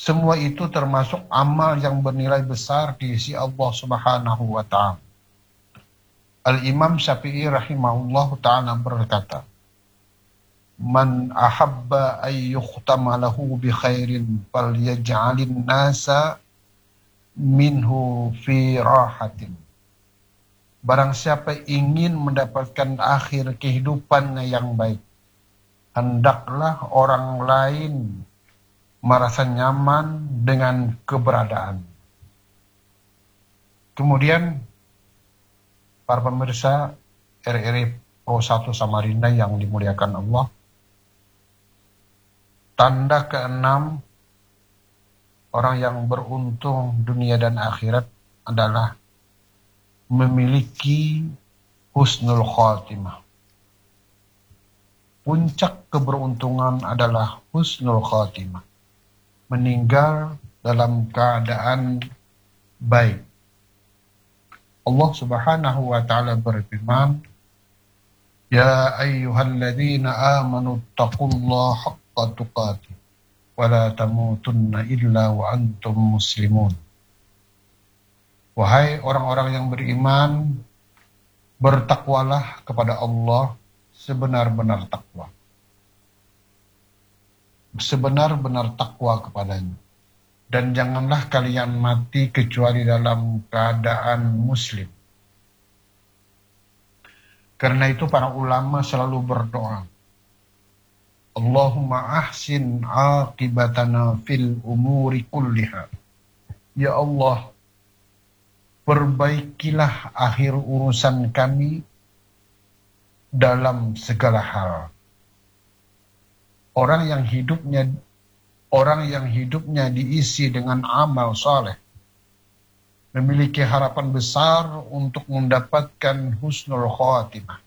Semua itu termasuk amal yang bernilai besar di sisi Allah Subhanahu wa Ta'ala. Al-Imam Syafi'i rahimahullah ta'ala berkata, "Man ahabba ay yukhtama lahu bi khairin falyaj'alin nasa minhu fi rahatin." Barang siapa ingin mendapatkan akhir kehidupannya yang baik, hendaklah orang lain merasa nyaman dengan keberadaan. Kemudian para pemirsa RRI Pro 1 Samarinda yang dimuliakan Allah, tanda keenam orang yang beruntung dunia dan akhirat adalah memiliki husnul khatimah. Puncak keberuntungan adalah husnul khatimah, meninggal dalam keadaan baik. Allah Subhanahu wa Ta'ala berfirman, "Ya ayyuhalladzina amanu taqullaha haqqa tuqatih wa la tamutunna illa wa antum muslimun." Wahai orang-orang yang beriman, bertakwalah kepada Allah sebenar-benar takwa. Sebenar-benar takwa kepadanya. Dan janganlah kalian mati kecuali dalam keadaan muslim. Karena itu para ulama selalu berdoa, Allahumma ahsin aqibatana fil umuri kulliha. Ya Allah, perbaikilah akhir urusan kami dalam segala hal. Orang yang hidupnya diisi dengan amal saleh memiliki harapan besar untuk mendapatkan husnul khatimah.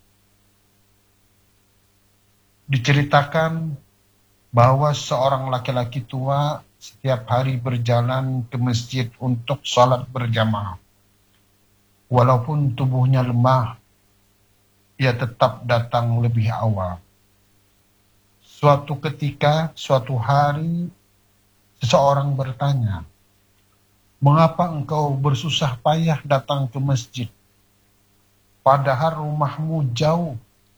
Diceritakan bahwa seorang laki-laki tua setiap hari berjalan ke masjid untuk sholat berjamaah. Walaupun tubuhnya lemah, ia tetap datang lebih awal. Suatu ketika, suatu hari, seseorang bertanya, "Mengapa engkau bersusah payah datang ke masjid? Padahal rumahmu jauh."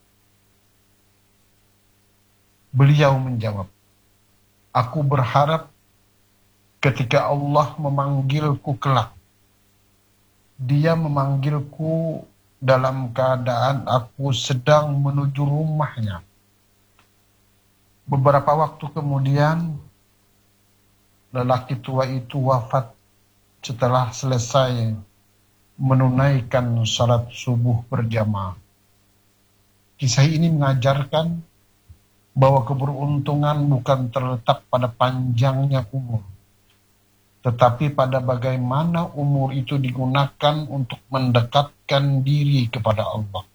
Beliau menjawab, "Aku berharap ketika Allah memanggilku kelak, Dia memanggilku dalam keadaan aku sedang menuju rumahnya." Beberapa waktu kemudian, lelaki tua itu wafat setelah selesai menunaikan salat subuh berjamaah. Kisah ini mengajarkan bahwa keberuntungan bukan terletak pada panjangnya umur, tetapi pada bagaimana umur itu digunakan untuk mendekatkan diri kepada Allah.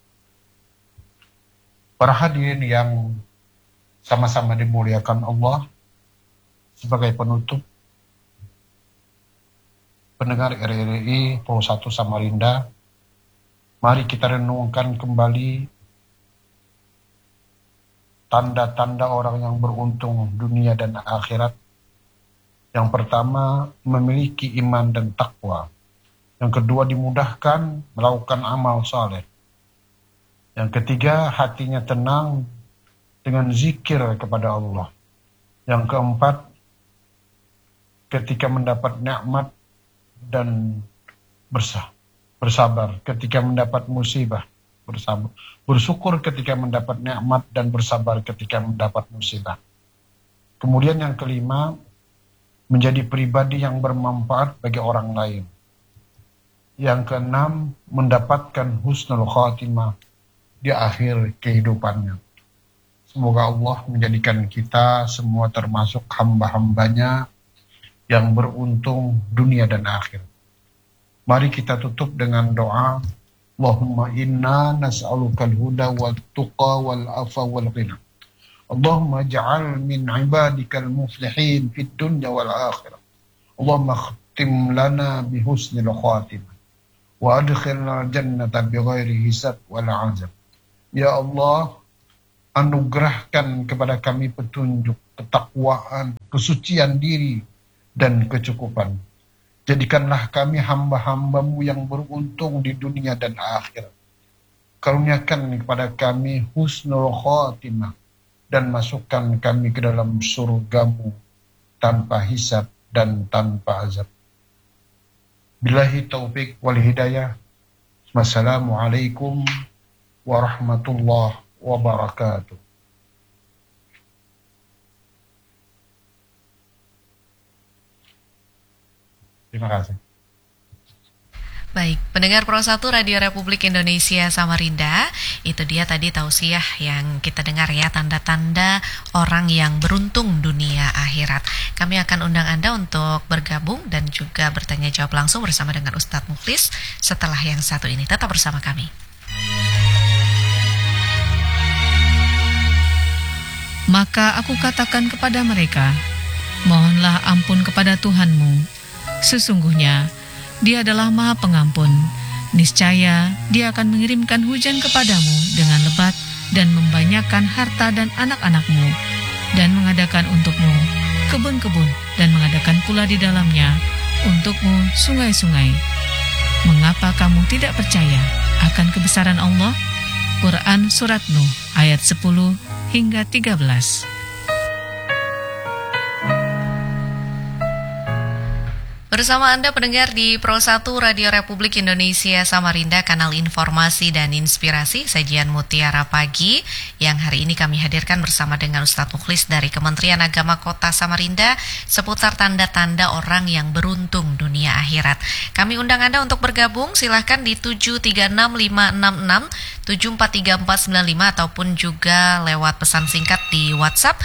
Para hadirin yang sama-sama dimuliakan Allah, sebagai penutup, pendengar RRI Pro 1 Samarinda, mari kita renungkan kembali tanda-tanda orang yang beruntung dunia dan akhirat. Yang pertama, memiliki iman dan takwa. Yang kedua, dimudahkan melakukan amal saleh. Yang ketiga, hatinya tenang dengan zikir kepada Allah. Yang keempat, ketika mendapat nikmat dan bersabar. Ketika mendapat musibah, bersabar. Bersyukur ketika mendapat nikmat dan bersabar ketika mendapat musibah. Kemudian yang kelima, menjadi pribadi yang bermanfaat bagi orang lain. Yang keenam, mendapatkan husnul khatimah di akhir kehidupannya. Semoga Allah menjadikan kita semua termasuk hamba-hambanya yang beruntung dunia dan akhir. Mari kita tutup dengan doa. Allahumma inna nas'alukal huda wal tuqa wal afa wal ghina. Allahumma ja'al min ibadikal muflihin fid dunya wal akhirah. Allahumma khtim lana bihusnil khatimah wa adkhilna jannata bighairi hisab wal azab. Ya Allah, anugerahkan kepada kami petunjuk, ketakwaan, kesucian diri dan kecukupan. Jadikanlah kami hamba-hambamu yang beruntung di dunia dan akhirat. Karuniakan kepada kami husnul khotimah dan masukkan kami ke dalam surgamu tanpa hisab dan tanpa azab. Billahi taufik wal hidayah. Wassalamualaikum warahmatullahi wabarakatuh. Terima kasih. Baik, pendengar Pro 1 Radio Republik Indonesia Samarinda, itu dia tadi tausiah yang kita dengar ya, tanda-tanda orang yang beruntung dunia akhirat. Kami akan undang Anda untuk bergabung dan juga bertanya jawab langsung bersama dengan Ustadz Mukhlis setelah yang satu ini. Tetap bersama kami. Maka aku katakan kepada mereka, mohonlah ampun kepada Tuhanmu. Sesungguhnya Dia adalah Maha Pengampun. Niscaya Dia akan mengirimkan hujan kepadamu dengan lebat dan membanyakkan harta dan anak-anakmu, dan mengadakan untukmu kebun-kebun dan mengadakan pula di dalamnya untukmu sungai-sungai. Mengapa kamu tidak percaya akan kebesaran Allah? Quran Surat Nuh ayat 10 hingga 13. Bersama Anda pendengar di Pro 1 Radio Republik Indonesia Samarinda, kanal informasi dan inspirasi, sajian Mutiara Pagi yang hari ini kami hadirkan bersama dengan Ustadz Mukhlis dari Kementerian Agama Kota Samarinda seputar tanda-tanda orang yang beruntung dunia akhirat. Kami undang Anda untuk bergabung, silahkan di 736566 743495 ataupun juga lewat pesan singkat di WhatsApp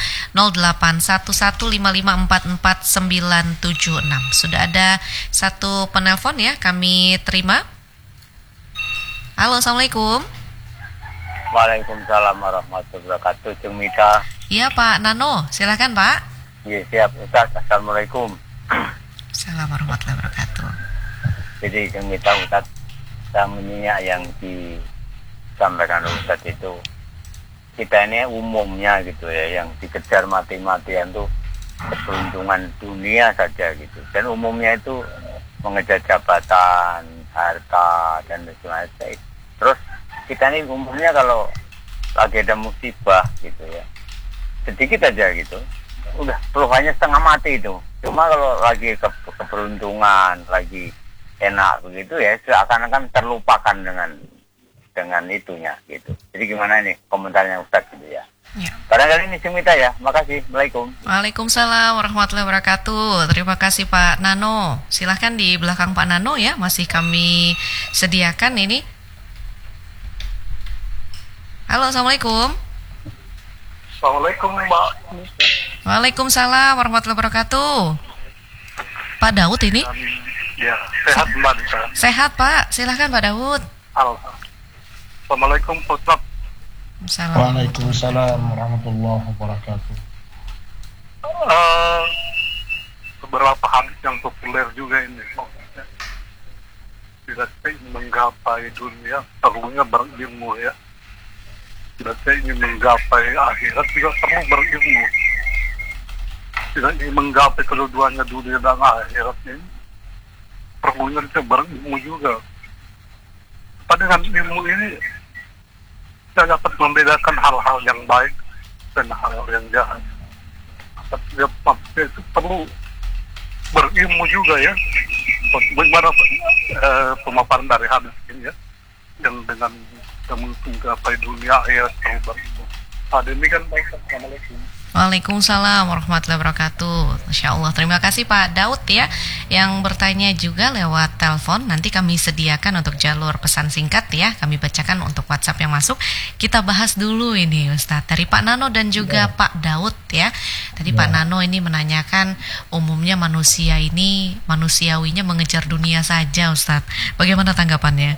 081155444976. Sudah ada satu penelpon ya, kami terima. Halo, Assalamualaikum. Waalaikumsalam warahmatullahi wabarakatuh. Ceng Mita. Iya Pak Nano, silakan Pak. Iya siap Ustaz. Assalamualaikum. Assalamualaikum warahmatullahi wabarakatuh. Jadi Ceng Mita Ustaz, saya menyimak yang disampaikan Ustaz itu, kita ini umumnya gitu ya, yang dikejar mati-matian tuh keberuntungan dunia saja gitu, dan umumnya itu mengejar jabatan, harta dan sebagainya. Terus kita ini umumnya kalau lagi ada musibah gitu ya, sedikit aja gitu, udah peluhannya setengah mati itu. Cuma kalau lagi keberuntungan, lagi enak begitu ya, seakan-akan terlupakan dengan itunya gitu. Jadi gimana ini komentarnya Ustaz gitu ya? Ya. Barangkali ini Simita ya. Makasih. Assalamualaikum. Waalaikumsalam warahmatullahi wabarakatuh. Terima kasih Pak Nano. Silahkan di belakang Pak Nano ya. Masih kami sediakan ini. Halo, Assalamualaikum. Assalamualaikum Mbak. Waalaikumsalam warahmatullahi wabarakatuh. Pak Daud ini? Ya, sehat Mbak. Sehat Pak. Silahkan Pak Daud. Halo. Assalamualaikum Ustaz. Waalaikumsalam warahmatullahi wabarakatuh. Beberapa hadis yang populer juga ini. Tidak saya ingin menggapai dunia, perlunya berilmu ya. Tidak saya ingin menggapai akhirat, juga perlu berilmu. Tidak ingin menggapai kedua-duanya dunia dan akhirat ini, perlunya kita berilmu juga. Tapi dengan ilmu ini kita dapat membedakan hal-hal yang baik dan hal-hal yang jahat. Tapi itu perlu berilmu juga ya. Bagaimana pemaparan dari hadis ini ya, yang dengan menggapai dunia akhirat perlu berilmu. Ini kan baik. Assalamualaikum. Waalaikumsalam warahmatullahi wabarakatuh. Masya Allah, terima kasih Pak Daud ya, yang bertanya juga lewat telepon. Nanti kami sediakan untuk jalur pesan singkat ya, kami bacakan untuk WhatsApp yang masuk. Kita bahas dulu ini Ustadz, dari Pak Nano dan juga Pak Daud ya. Tadi Pak Nano ini menanyakan, umumnya manusia ini manusiawinya mengejar dunia saja Ustadz. Bagaimana tanggapannya?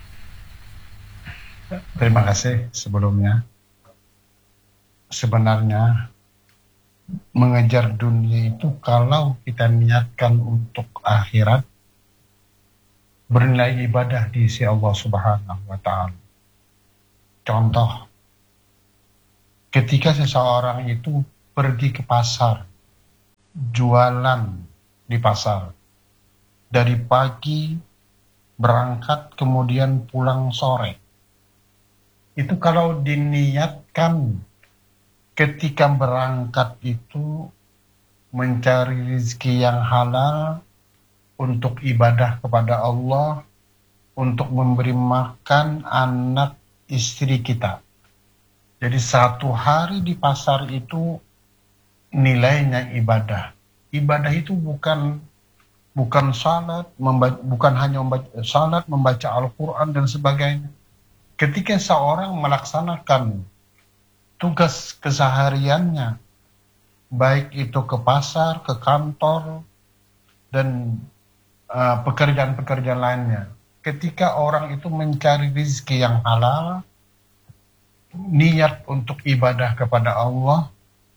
Terima kasih sebelumnya. Sebenarnya mengejar dunia itu kalau kita niatkan untuk akhirat, bernilai ibadah di sisi Allah Subhanahu wa Ta'ala. Contoh, ketika seseorang itu pergi ke pasar, jualan di pasar. Dari pagi berangkat kemudian pulang sore. Itu kalau diniatkan ketika berangkat itu mencari rezeki yang halal untuk ibadah kepada Allah, untuk memberi makan anak istri kita. Jadi satu hari di pasar itu nilainya ibadah. Ibadah itu bukan salat, bukan hanya salat, membaca Al-Quran dan sebagainya. Ketika seorang melaksanakan tugas kesehariannya, baik itu ke pasar, ke kantor, dan pekerjaan-pekerjaan lainnya. Ketika orang itu mencari rezeki yang halal, niat untuk ibadah kepada Allah,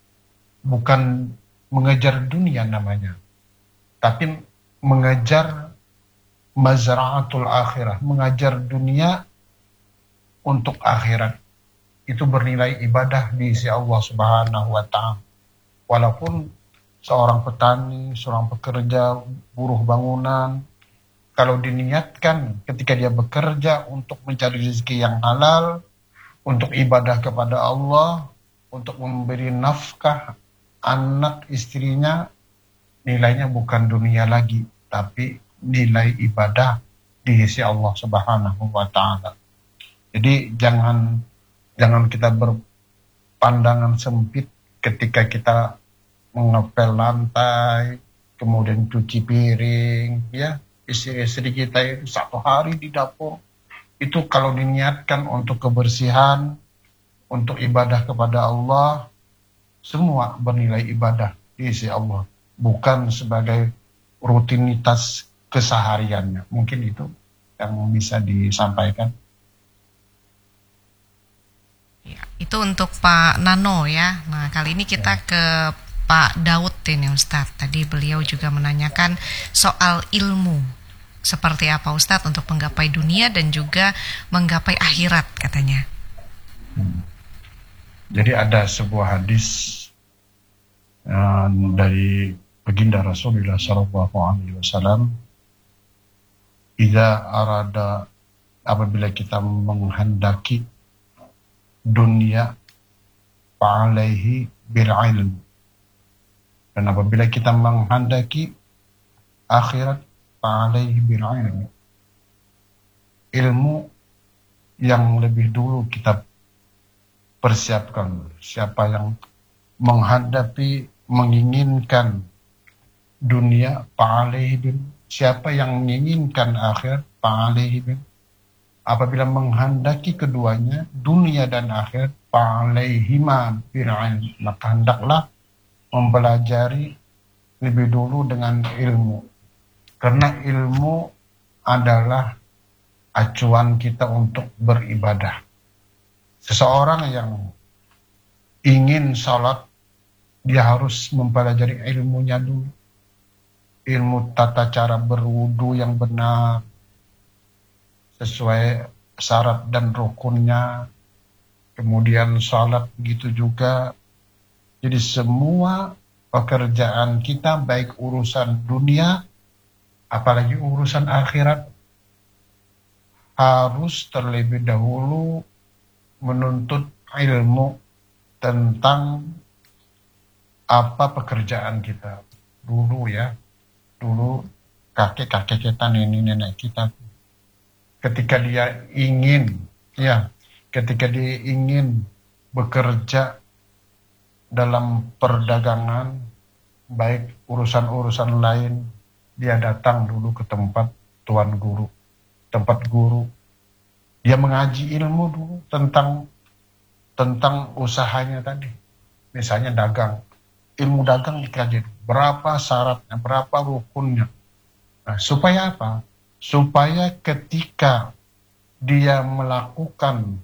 bukan mengejar dunia namanya, tapi mengejar mazra'atul akhirah, mengajar dunia untuk akhirat. Itu bernilai ibadah di sisi Allah Subhanahu wa Ta'ala. Walaupun seorang petani, seorang pekerja, buruh bangunan, kalau diniatkan ketika dia bekerja untuk mencari rezeki yang halal, untuk ibadah kepada Allah, untuk memberi nafkah anak istrinya, nilainya bukan dunia lagi, tapi nilai ibadah di sisi Allah Subhanahu wa Ta'ala. Jadi jangan kita berpandangan sempit ketika kita mengepel lantai, kemudian cuci piring, ya. Istri-istri kita itu satu hari di dapur, itu kalau diniatkan untuk kebersihan, untuk ibadah kepada Allah, semua bernilai ibadah di sisi Allah, bukan sebagai rutinitas kesehariannya. Mungkin itu yang bisa disampaikan. Ya, itu untuk Pak Nano ya. Nah, kali ini kita ke Pak Daud ini Ustadz. Tadi beliau juga menanyakan soal ilmu. Seperti apa Ustadz untuk menggapai dunia dan juga menggapai akhirat katanya. Jadi ada sebuah hadis dari baginda Rasulullah SAW. Apabila kita menghendaki dunia, fa'alaihi bil'ilm. Dan apabila kita menghendaki akhirat, fa'alaihi bil'ilm. Ilmu yang lebih dulu kita persiapkan. Siapa yang menginginkan dunia, fa'alaihi bil'ilm. Siapa yang menginginkan akhirat, fa'alaihi bil'ilm. Apabila menghendaki keduanya, dunia dan akhirat, fa'alaihima bil'ilm. Maka hendaklah mempelajari lebih dulu dengan ilmu. Karena ilmu adalah acuan kita untuk beribadah. Seseorang yang ingin salat, dia harus mempelajari ilmunya dulu. Ilmu tata cara berwudu yang benar, sesuai syarat dan rukunnya. Kemudian salat begitu juga. Jadi semua pekerjaan kita, baik urusan dunia, apalagi urusan akhirat, harus terlebih dahulu menuntut ilmu tentang apa pekerjaan kita. Dulu kakek-kakek kita, nenek kita, ketika dia ingin bekerja dalam perdagangan, baik urusan-urusan lain, dia datang dulu ke tempat tuan guru, tempat guru. Dia mengaji ilmu dulu tentang usahanya tadi. Misalnya dagang, ilmu dagang dikaji, berapa syaratnya, berapa rukunnya. Nah, supaya apa? Supaya ketika dia melakukan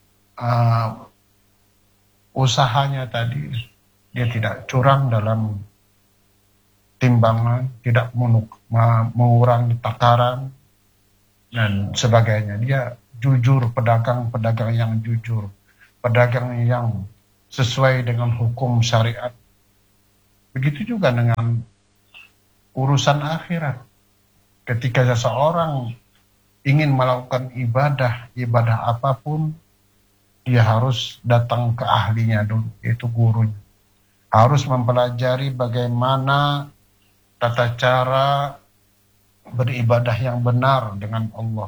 usahanya tadi, dia tidak curang dalam timbangan, tidak mengurangi takaran dan sebagainya. Dia jujur, pedagang yang jujur, pedagang yang sesuai dengan hukum syariat. Begitu juga dengan urusan akhirat. Ketika seseorang ingin melakukan ibadah apapun, dia harus datang ke ahlinya dulu, yaitu gurunya. Harus mempelajari bagaimana tata cara beribadah yang benar dengan Allah.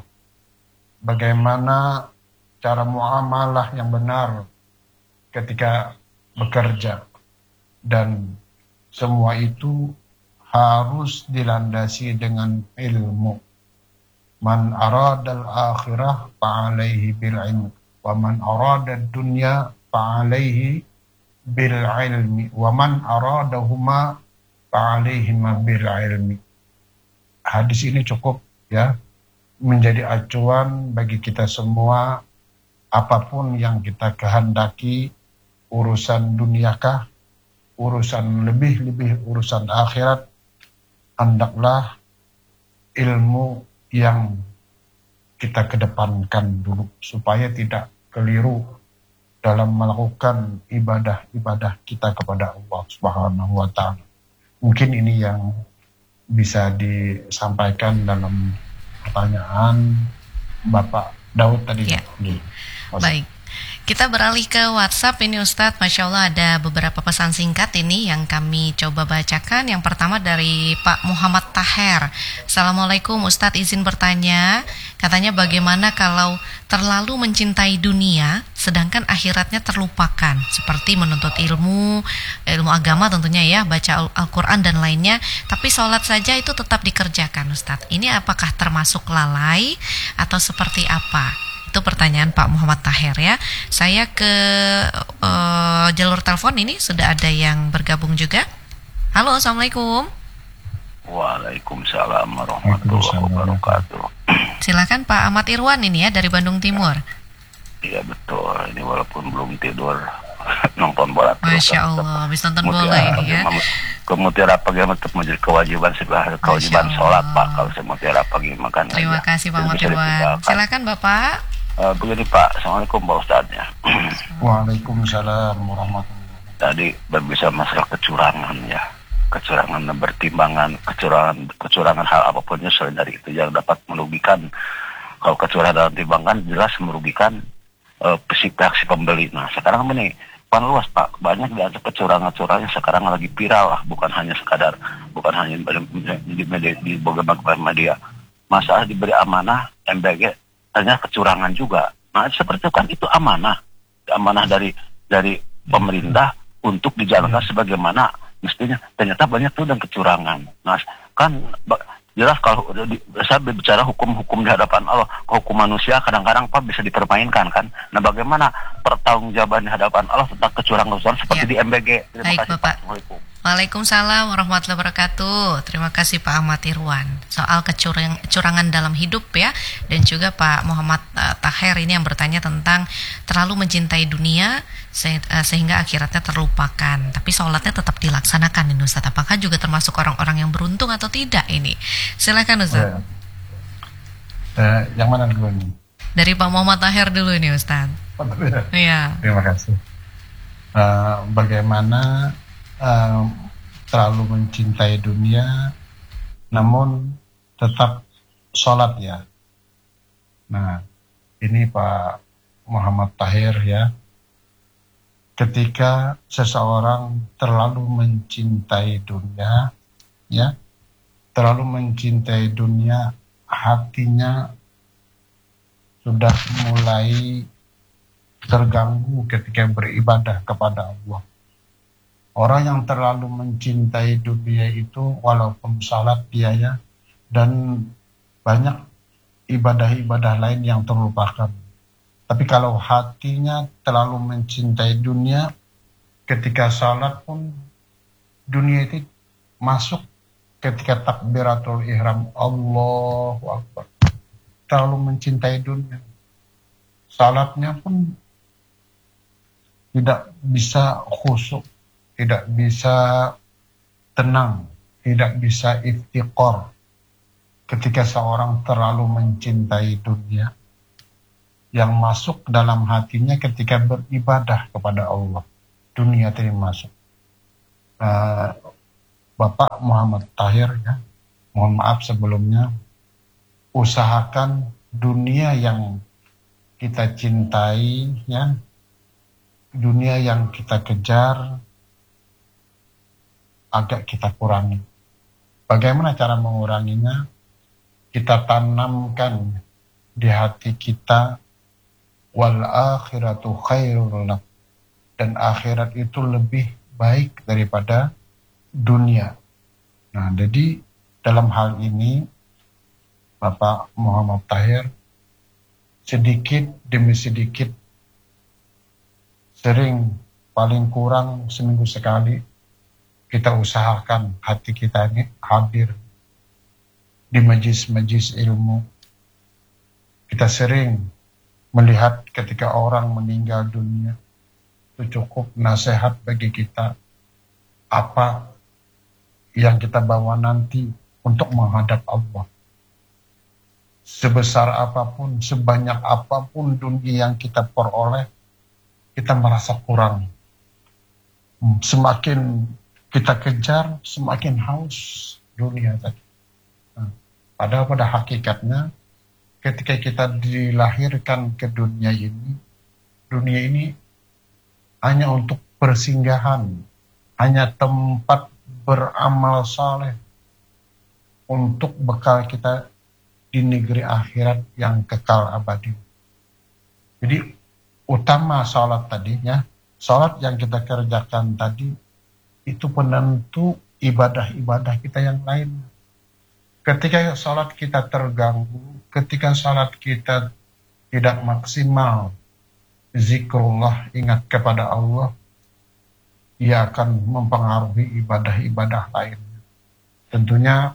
Bagaimana cara muamalah yang benar ketika bekerja. Dan semua itu harus dilandasi dengan ilmu. Man aradal akhirah fa'alaihi bil ilmi. Wa man aradad dunya fa'alaihi bil ilmi. Wa man aradahuma fa'alaihima bil ilmi. Hadis ini cukup ya menjadi acuan bagi kita semua. Apapun yang kita kehendaki, urusan duniakah, urusan lebih urusan akhirat, hendaklah ilmu yang kita kedepankan dulu supaya tidak keliru dalam melakukan ibadah kita kepada Allah Subhanahu wa taala. Mungkin ini yang bisa disampaikan dalam pertanyaan Bapak Daud tadi. Ya. Baik, kita beralih ke WhatsApp ini Ustadz. Masya Allah ada beberapa pesan singkat ini yang kami coba bacakan. Yang pertama dari Pak Muhammad Taher. Assalamualaikum Ustadz, izin bertanya. Katanya bagaimana kalau terlalu mencintai dunia sedangkan akhiratnya terlupakan, seperti menuntut ilmu agama tentunya ya, baca Al-Quran dan lainnya, tapi sholat saja itu tetap dikerjakan Ustadz. Ini apakah termasuk lalai atau seperti apa? Itu pertanyaan Pak Muhammad Taher ya. Saya ke jalur telepon ini sudah ada yang bergabung juga. Halo, Assalamualaikum. Waalaikumsalam warahmatullahi wabarakatuh. Silakan Pak Ahmad Irwan ini ya dari Bandung Timur. Iya betul. Ini walaupun belum tidur nonton bola terus. Masya Allah, habis nonton bola ini ya. Kemudian apa gimana tetap menjadi kewajiban kewajiban sholat Pak. Kalau saya mutiara pagi makan. Terima kasih Pak Ahmad Irwan. Silakan Bapak. Begini Pak, Assalamualaikum Pak Ustadznya. Waalaikumsalam warahmatullahi wabarakatuh. Tadi berbicara masalah kecurangan ya, kecurangan dan bertimbangan, kecurangan hal apapun selain dari itu yang dapat merugikan. Kalau kecurangan dalam timbangan jelas merugikan pihak si pembeli. Nah sekarang ini pan luas Pak, banyak di antara kecurangan-kecurangan yang sekarang lagi viral lah, bukan hanya di beberapa media. Masalah diberi amanah MBG ternyata kecurangan juga. Nah seperti itu kan itu amanah dari pemerintah untuk dijalankan sebagaimana mestinya. Ternyata banyak tuh dan kecurangan. Nah kan jelas kalau saya berbicara hukum di hadapan Allah, hukum manusia kadang-kadang Pak bisa dipermainkan kan. Nah bagaimana pertanggungjawaban di hadapan Allah tentang kecurangan seperti di MBG. Terima kasih Bapak. Assalamualaikum. Waalaikumsalam warahmatullahi wabarakatuh. Terima kasih Pak Ahmad Irwan. Soal kecurangan dalam hidup ya. Dan juga Pak Muhammad Taher ini yang bertanya tentang terlalu mencintai dunia sehingga akhiratnya terlupakan. Tapi sholatnya tetap dilaksanakan ini Ustaz. Apakah juga termasuk orang-orang yang beruntung atau tidak ini? Silakan Ustaz. Yang mana dulu nih? Dari Pak Muhammad Taher dulu ini Ustaz. Iya. Terima kasih. Bagaimana terlalu mencintai dunia namun tetap sholat ya. Nah ini Pak Muhammad Taher ya, ketika seseorang terlalu mencintai dunia ya, terlalu mencintai dunia, hatinya sudah mulai terganggu ketika beribadah kepada Allah. Orang yang terlalu mencintai dunia itu walaupun salat dia ya, dan banyak ibadah-ibadah lain yang terlupakan. Tapi kalau hatinya terlalu mencintai dunia, ketika salat pun dunia itu masuk ketika takbiratul ihram, Allahu Akbar. Terlalu mencintai dunia. Salatnya pun tidak bisa khusyuk, tidak bisa tenang, tidak bisa iftiqor. Ketika seorang terlalu mencintai dunia, yang masuk dalam hatinya ketika beribadah kepada Allah, dunia termasuk. Bapak Muhammad Tahir, ya, mohon maaf sebelumnya, usahakan dunia yang kita cintai, ya, dunia yang kita kejar, agak kita kurangi. Bagaimana cara menguranginya? Kita tanamkan di hati kita, wal akhiratu khairul lak, dan akhirat itu lebih baik daripada dunia. Nah, jadi dalam hal ini Bapak Muhammad Tahir sedikit demi sedikit, sering, paling kurang seminggu sekali, kita usahakan hati kita ini hadir di majlis-majlis ilmu. Kita sering melihat ketika orang meninggal dunia, itu cukup nasihat bagi kita apa yang kita bawa nanti untuk menghadap Allah. Sebesar apapun, sebanyak apapun dunia yang kita peroleh, kita merasa kurang. Semakin kita kejar, semakin haus dunia tadi. Nah, padahal pada hakikatnya, ketika kita dilahirkan ke dunia ini hanya untuk persinggahan, hanya tempat beramal saleh untuk bekal kita di negeri akhirat yang kekal abadi. Jadi utama sholat tadinya, sholat yang kita kerjakan tadi itu penentu ibadah-ibadah kita yang lain. Ketika sholat kita terganggu, ketika sholat kita tidak maksimal, zikrullah, ingat kepada Allah, ia akan mempengaruhi ibadah-ibadah lain. Tentunya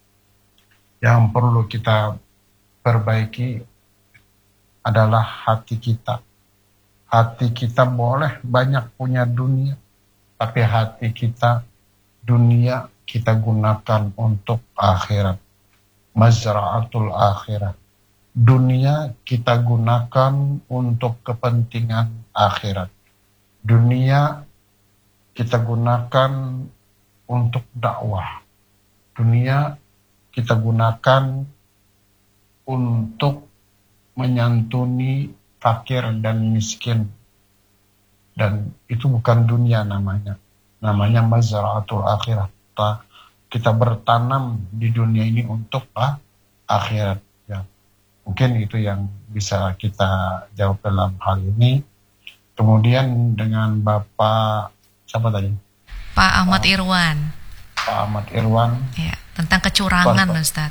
yang perlu kita perbaiki adalah hati kita. Hati kita boleh banyak punya dunia, tapi hati kita, dunia kita gunakan untuk akhirat. Mazra'atul akhirat. Dunia kita gunakan untuk kepentingan akhirat. Dunia kita gunakan untuk dakwah. Dunia kita gunakan untuk menyantuni fakir dan miskin. Dan itu bukan dunia namanya. Namanya mazra'atul akhirah. Kita bertanam di dunia ini untuk akhirat. Ya. Mungkin itu yang bisa kita jawab dalam hal ini. Kemudian dengan Bapak, siapa tadi? Pak Ahmad Irwan. Pak Ahmad Irwan. Ya, tentang kecurangan, Ustaz.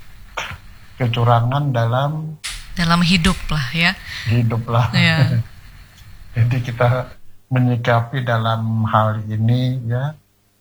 Kecurangan dalam hidup lah ya. Hidup lah. Ya. Jadi kita menyikapi dalam hal ini, ya,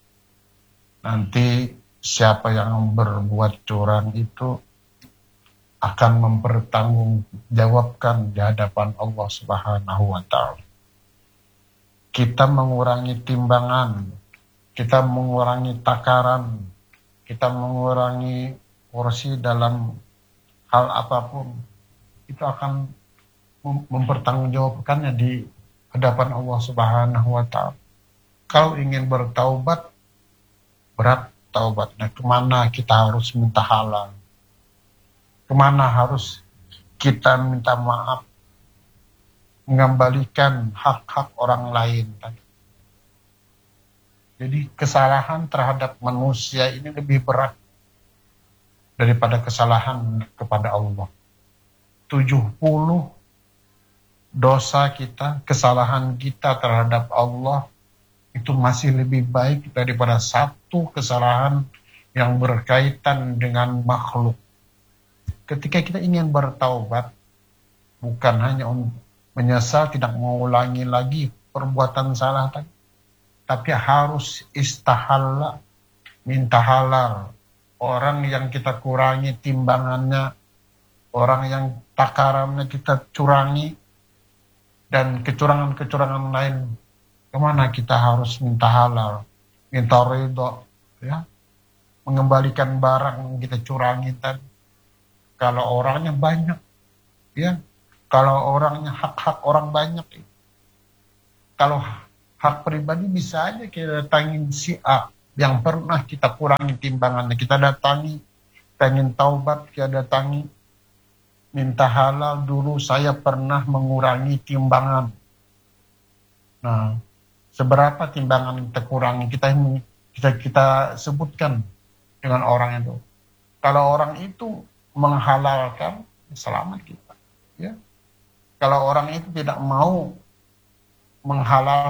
nanti siapa yang berbuat curang itu akan mempertanggungjawabkan di hadapan Allah Subhanahu wa Ta'ala. Kita mengurangi timbangan, kita mengurangi takaran, kita mengurangi porsi dalam hal apapun, itu akan mempertanggungjawabkannya di hadapan Allah Subhanahu wa Ta'ala. Kalau ingin bertaubat, berat taubatnya. Kemana kita harus minta halal? Kemana harus kita minta maaf? Mengembalikan hak-hak orang lain. Jadi kesalahan terhadap manusia ini lebih berat daripada kesalahan kepada Allah. 70 dosa kita, kesalahan kita terhadap Allah itu masih lebih baik daripada satu kesalahan yang berkaitan dengan makhluk. Ketika kita ingin bertaubat, bukan hanya menyesal, tidak mengulangi lagi perbuatan salah tadi, tapi harus istahalla, minta halal. Orang yang kita kurangi timbangannya, orang yang takarannya kita curangi, dan kecurangan-kecurangan lain, kemana kita harus minta halal, minta ridho, ya, mengembalikan barang yang kita curangi tadi. Kalau orangnya banyak, ya, kalau orangnya hak-hak orang banyak, ya. Kalau hak pribadi bisa aja kita datangin si A, yang pernah kita kurangi timbangannya. Kita datangi, pengen taubat, kita datangi, minta halal. Dulu saya pernah mengurangi timbangan. Nah, seberapa timbangan kita kurangi, kita sebutkan dengan orang itu. Kalau orang itu menghalalkan, selamat kita. Ya. Kalau orang itu tidak mau menghalal,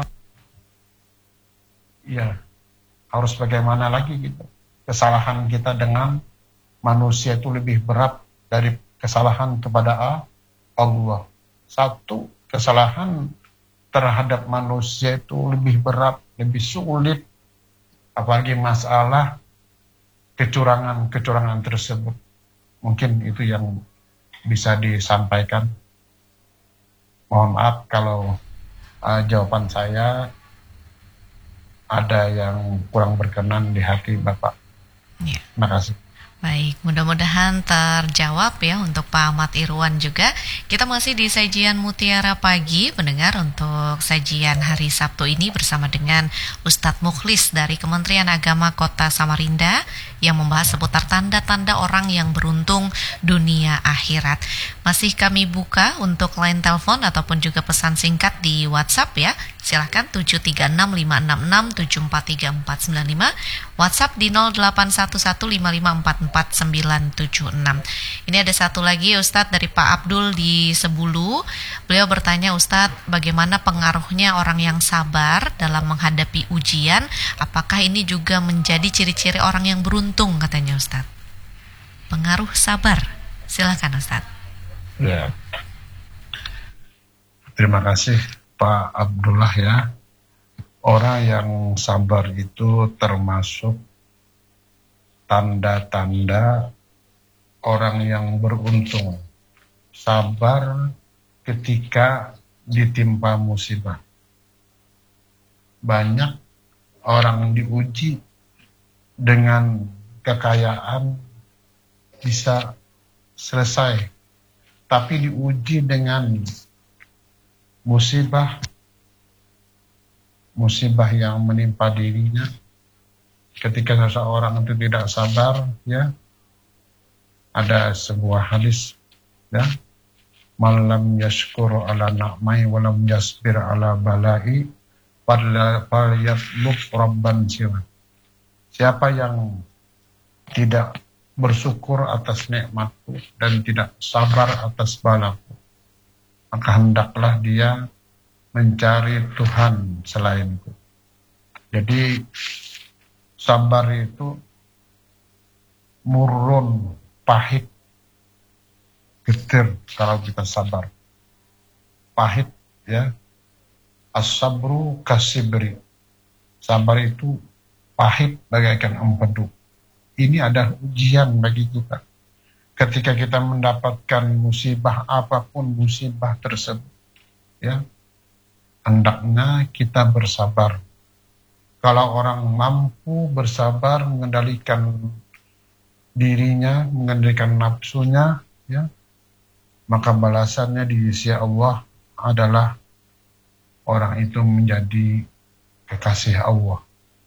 ya harus bagaimana lagi gitu. Kesalahan kita dengan manusia itu lebih berat dari kesalahan kepada Allah. Satu, kesalahan terhadap manusia itu lebih berat, lebih sulit, apalagi masalah kecurangan tersebut. Mungkin itu yang bisa disampaikan. Mohon maaf kalau jawaban saya ada yang kurang berkenan di hati Bapak. Ya. Terima kasih. Baik, mudah-mudahan terjawab ya untuk Pak Ahmad Irwan juga. Kita masih di sajian Mutiara Pagi, pendengar, untuk sajian hari Sabtu ini bersama dengan Ustadz Mukhlis dari Kementerian Agama Kota Samarinda yang membahas seputar tanda-tanda orang yang beruntung dunia akhirat. Masih kami buka untuk line telepon ataupun juga pesan singkat di WhatsApp ya. Silahkan 736-566-743495, WhatsApp di 0811554496. Ini ada satu lagi Ustadz dari Pak Abdul di Sebulu. Beliau bertanya, Ustadz, bagaimana pengaruhnya orang yang sabar dalam menghadapi ujian? Apakah ini juga menjadi ciri-ciri orang yang beruntung, katanya Ustadz? Pengaruh sabar. Silakan Ustadz. Ya. Terima kasih Pak Abdullah ya. Orang yang sabar itu termasuk tanda-tanda orang yang beruntung. Sabar ketika ditimpa musibah. Banyak orang diuji dengan kekayaan bisa selesai, tapi diuji dengan musibah yang menimpa dirinya. Ketika seseorang itu tidak sabar, ya, ada sebuah hadis, ya, malam yashkur ala na'mai walam yasbir ala balai falyatlub rabban siwa. Siapa yang tidak bersyukur atas nikmatku dan tidak sabar atas balaku, maka hendaklah dia mencari Tuhan selainku. Jadi sabar itu murun, pahit, getir kalau kita sabar. Pahit ya. As-sabru kasibri. Sabar itu pahit bagaikan empedu. Ini ada ujian bagi kita. Ketika kita mendapatkan musibah, apapun musibah tersebut, ya, hendaknya kita bersabar. Kalau orang mampu bersabar mengendalikan dirinya, mengendalikan nafsunya, ya, maka balasannya di sisi Allah adalah orang itu menjadi kekasih Allah,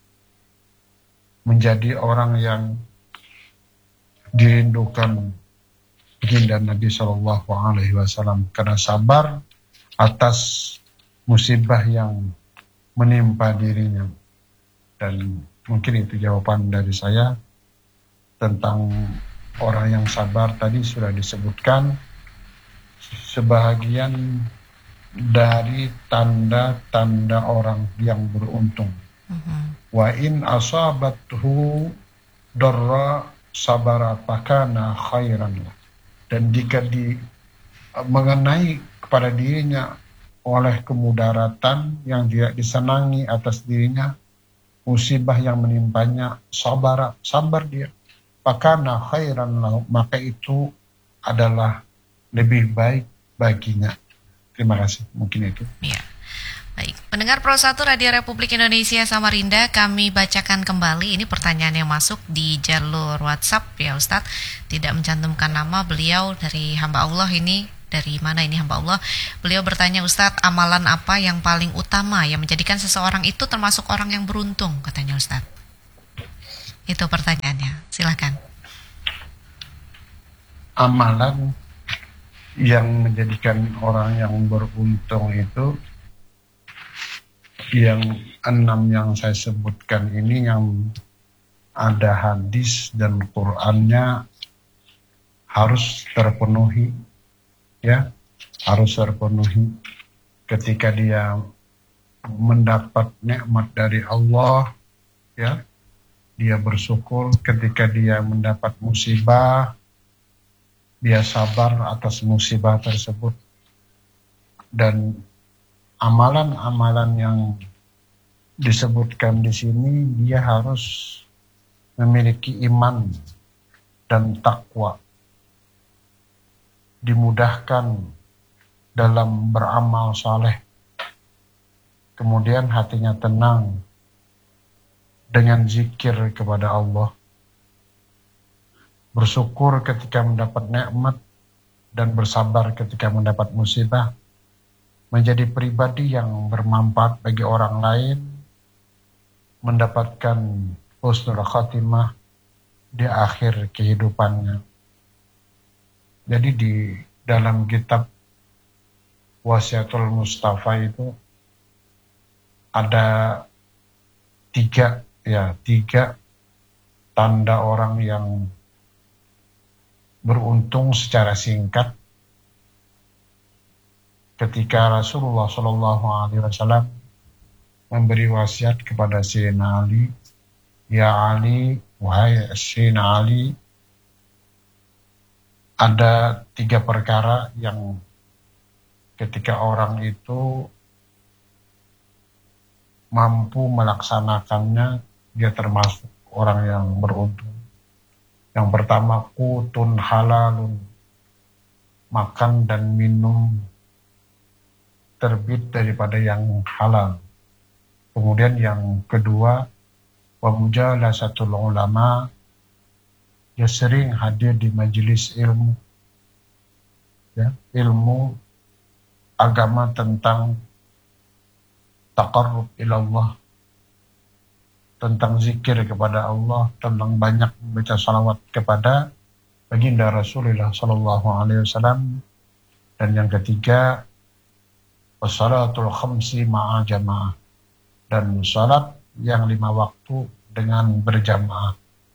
menjadi orang yang dirindukan baginda Nabi Shallallahu Alaihi Wasallam karena sabar atas musibah yang menimpa dirinya. Dan mungkin itu jawaban dari saya tentang orang yang sabar. Tadi sudah disebutkan sebahagian dari tanda-tanda orang yang beruntung. Wa in asabathu darra sabara fakana khairan. Dan jika mengenai kepada dirinya oleh kemudaratan yang tidak disenangi atas dirinya, musibah yang menimpanya, sabar dia, fakana khairan lahu, maka itu adalah lebih baik baginya. Terima kasih, mungkin itu. Ya. Baik, pendengar Pro 1 Radio Republik Indonesia Samarinda, kami bacakan kembali ini pertanyaan yang masuk di jalur WhatsApp ya Ustadz. Tidak mencantumkan nama beliau, dari hamba Allah ini. Dari mana ini hamba Allah? Beliau bertanya, Ustadz, amalan apa yang paling utama yang menjadikan seseorang itu termasuk orang yang beruntung, katanya Ustadz? Itu pertanyaannya. Silakan. Amalan yang menjadikan orang yang beruntung itu yang 6 yang saya sebutkan ini, yang ada hadis dan Qur'annya harus terpenuhi, ya, harus terpenuhi ketika dia mendapat nikmat dari Allah, ya, dia bersyukur. Ketika dia mendapat musibah, dia sabar atas musibah tersebut. Dan amalan-amalan yang disebutkan di sini, dia harus memiliki iman dan takwa, dimudahkan dalam beramal saleh, kemudian hatinya tenang dengan zikir kepada Allah, bersyukur ketika mendapat nikmat dan bersabar ketika mendapat musibah, menjadi pribadi yang bermanfaat bagi orang lain, mendapatkan husnul khatimah di akhir kehidupannya. Jadi di dalam kitab Wasiatul Mustafa itu ada tiga tanda orang yang beruntung secara singkat. Ketika Rasulullah SAW memberi wasiat kepada Sayyidina Ali, ya Ali, wahai Sayyidina Ali, ada 3 perkara yang ketika orang itu mampu melaksanakannya, dia termasuk orang yang beruntung. Yang pertama, qutun halalun, makan dan minum terbit daripada yang halal. Kemudian yang kedua, wa mujalasatul ulama, dia sering hadir di majelis ilmu, ya, ilmu agama tentang taqarrub ilallah, tentang zikir kepada Allah, tentang banyak membaca salawat kepada baginda Rasulullah SAW. Dan yang ketiga, wassalatul khamsi ma'a jamaah, dan salat yang 5 waktu dengan berjamaah.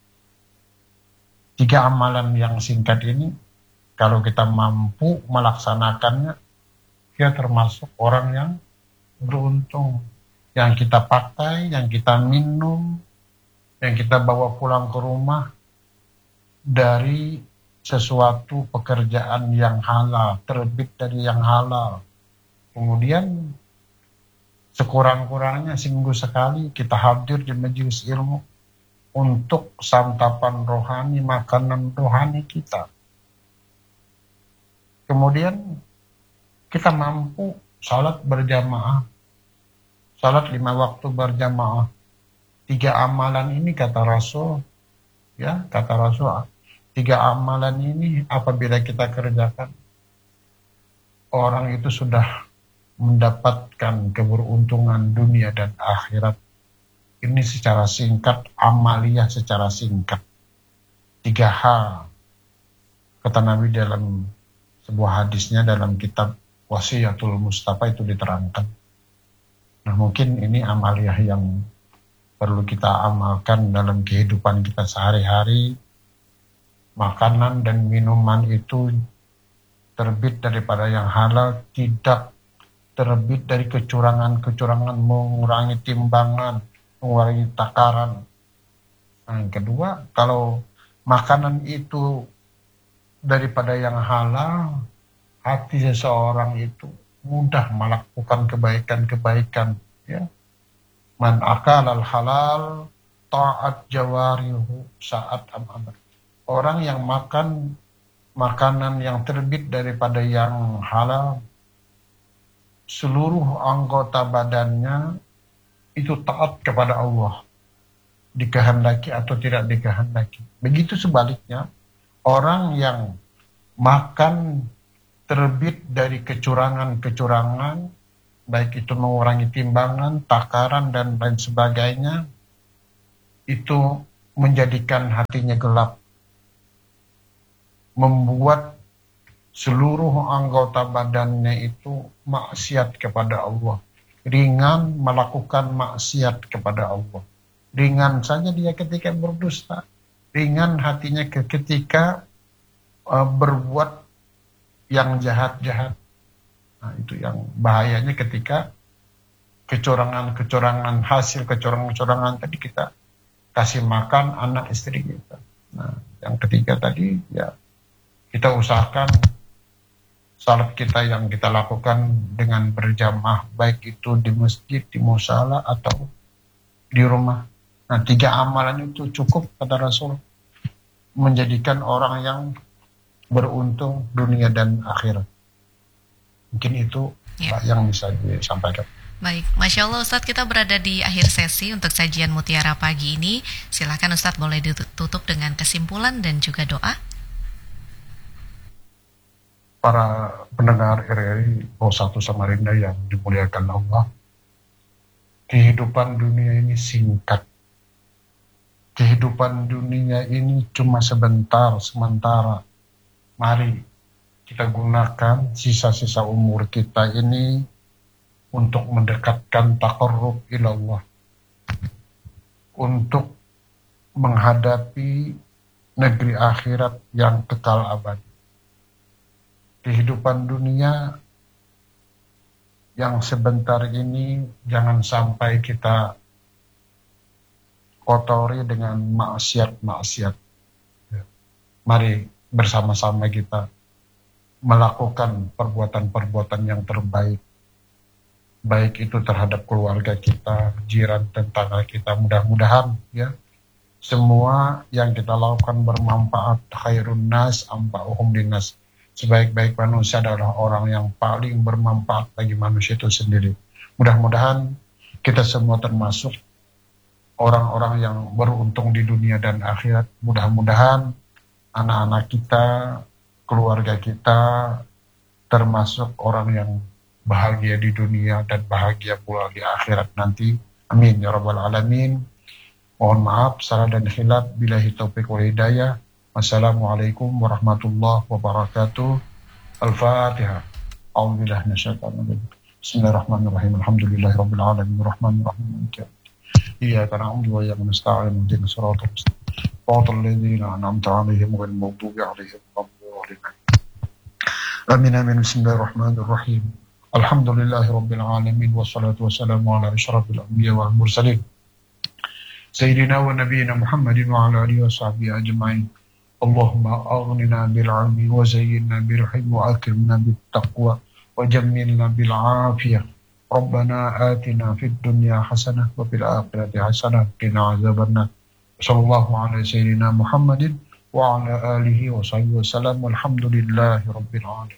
3 amalan yang singkat ini, kalau kita mampu melaksanakannya, dia termasuk orang yang beruntung. Yang kita pakai, yang kita minum, yang kita bawa pulang ke rumah dari sesuatu pekerjaan yang halal, terbit dari yang halal. Kemudian sekurang-kurangnya seminggu sekali kita hadir di majelis ilmu untuk santapan rohani, makanan rohani kita. Kemudian kita mampu salat berjamaah, salat 5 waktu berjamaah. 3 amalan ini kata Rasul, ya, kata Rasul, 3 amalan ini apabila kita kerjakan, orang itu sudah mendapatkan keberuntungan dunia dan akhirat. Ini secara singkat, amaliyah secara singkat. 3 hal, kata Nabi dalam sebuah hadisnya dalam kitab Wasiatul Mustafa itu diterangkan. Nah, mungkin ini amaliyah yang perlu kita amalkan dalam kehidupan kita sehari-hari. Makanan dan minuman itu terbit daripada yang halal, tidak terbit dari kecurangan-kecurangan, mengurangi timbangan, mengurangi takaran. Nah, yang kedua, kalau makanan itu daripada yang halal, hati seseorang itu mudah melakukan kebaikan-kebaikan, ya. Man akalal halal ta'at jawarihu saat amr. Orang yang makan makanan yang terbit daripada yang halal, seluruh anggota badannya itu taat kepada Allah, dikehendaki atau tidak dikehendaki. Begitu sebaliknya, orang yang makan terbit dari kecurangan-kecurangan, baik itu mengurangi timbangan, takaran, dan lain sebagainya, itu menjadikan hatinya gelap, membuat seluruh anggota badannya itu maksiat kepada Allah. Ringan melakukan maksiat kepada Allah. Ringan saja dia ketika berdusta. Ringan hatinya ketika berbuat yang jahat-jahat. Nah, itu yang bahayanya ketika kecurangan-kecurangan, hasil kecurangan-kecurangan tadi kita kasih makan anak istri kita. Nah, yang ketiga tadi ya kita usahakan salat kita yang kita lakukan dengan berjamaah, baik itu di masjid, di musala, atau di rumah. Nah, 3 amalan itu cukup kata Rasul menjadikan orang yang beruntung dunia dan akhirat. Mungkin itu yang bisa disampaikan. Baik, Masya Allah Ustadz, kita berada di akhir sesi untuk sajian Mutiara pagi ini. Silakan Ustadz, boleh ditutup dengan kesimpulan dan juga doa. Para pendengar RRI 1 Samarinda yang dimuliakan Allah, kehidupan dunia ini singkat. Kehidupan dunia ini cuma sementara. Mari kita gunakan sisa-sisa umur kita ini untuk mendekatkan taqarrub ilallah, untuk menghadapi negeri akhirat yang kekal abadi. Kehidupan dunia yang sebentar ini jangan sampai kita kotori dengan maksiat-maksiat. Mari bersama-sama kita melakukan perbuatan-perbuatan yang terbaik, baik itu terhadap keluarga kita, jiran, tetangga kita. Mudah-mudahan ya semua yang kita lakukan bermanfaat. Khairun nas anfa'uhum linnas. Sebaik-baik manusia adalah orang yang paling bermanfaat bagi manusia itu sendiri. Mudah-mudahan kita semua termasuk orang-orang yang beruntung di dunia dan akhirat. Mudah-mudahan anak-anak kita, keluarga kita termasuk orang yang bahagia di dunia dan bahagia pula di akhirat nanti. Amin ya rabbal alamin. Mohon maaf salah dan khilaf. Billahi taufiq wal hidayah. Wassalamualaikum warahmatullahi wabarakatuh. Al-Fatihah. A'udzubillahi minasyaitonir rajim. Bismillahirrahmanirrahim. Alhamdulillahirabbil alamin. Arrahmanirrahim. Iyyaka na'budu wa iyyaka nasta'in. Ihdinas siratal mustaqim. Siratal ladzina an'amta 'alaihim ghairil maghdubi 'alaihim waladdallin. Amin amin. Bismillahirrahmanirrahim. Alhamdulillahirabbil alamin wassalatu wassalamu ala asyrafil anbiya wal mursalin. Sayyidina wa nabiyyina Muhammadin wa ala alihi washabbihi ajma'in. Allahumma aghnina bil 'ilmi wa zayyinna bil hilmi wa akrimna bit taqwa wa jammilna bil 'afiyah. Rabbana atina fid dunya hasanah wa fil akhirati hasanah wa qina adzabannar. Sallallahu ala sayyidina Muhammadin wa ala alihi wa sahbihi wasallam. Walhamdulillahi rabbil alamin.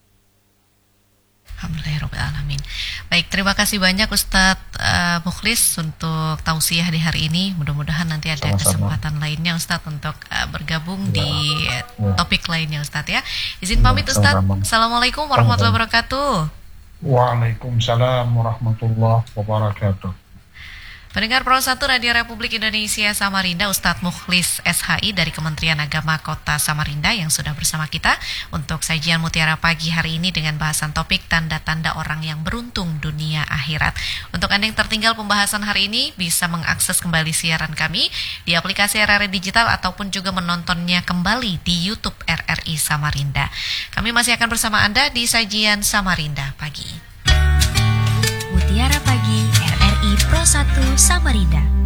Alhamdulillahirrahmanirrahim. Baik, terima kasih banyak Ustadz Mukhlis untuk tausiah di hari ini. Mudah-mudahan nanti ada kesempatan lainnya Ustadz untuk bergabung di topik lainnya Ustadz ya. Izin pamit Ustadz. Assalamualaikum warahmatullahi wabarakatuh. Waalaikumsalam warahmatullahi wabarakatuh. Pendengar Pro 1 Radio Republik Indonesia Samarinda, Ustadz Mukhlis SHI dari Kementerian Agama Kota Samarinda yang sudah bersama kita untuk sajian Mutiara pagi hari ini dengan bahasan topik tanda-tanda orang yang beruntung dunia akhirat. Untuk Anda yang tertinggal pembahasan hari ini bisa mengakses kembali siaran kami di aplikasi RRI Digital ataupun juga menontonnya kembali di YouTube RRI Samarinda. Kami masih akan bersama Anda di sajian Samarinda pagi. Mutiara Pagi RRI Pro 1 Samarinda.